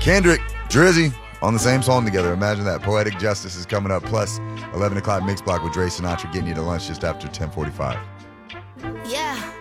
Kendrick, Drizzy on the same song together. Imagine that. Poetic Justice is coming up. Plus 11 o'clock mix block with Dre Sinatra getting you to lunch just after 10:45. Yeah.